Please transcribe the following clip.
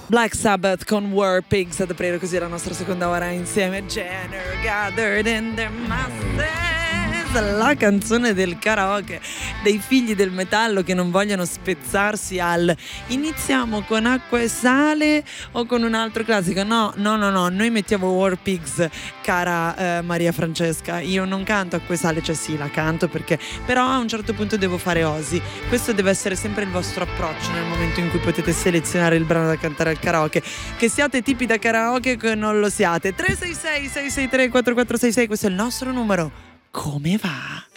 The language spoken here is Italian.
Black Sabbath con War Pigs ad aprire così la nostra seconda ora insieme. Jenner gathered in their masses, la canzone del karaoke dei figli del metallo che non vogliono spezzarsi al iniziamo con acqua e sale o con un altro classico. No, noi mettiamo War Pigs, cara Maria Francesca. Io non canto acqua e sale, cioè sì, la canto perché però a un certo punto devo fare Ozzy. Questo deve essere sempre il vostro approccio nel momento in cui potete selezionare il brano da cantare al karaoke, che siate tipi da karaoke che non lo siate. 366 663 4466, questo è il nostro numero. Come va?